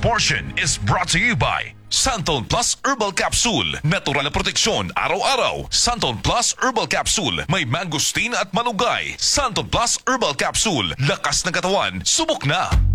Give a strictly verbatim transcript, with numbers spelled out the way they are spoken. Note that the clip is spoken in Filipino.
portion is brought to you by Santon Plus Herbal Capsule. Natural na proteksyon araw-araw. Santon Plus Herbal Capsule. May mangosteen at malunggay. Santon Plus Herbal Capsule. Lakas ng katawan. Subok na!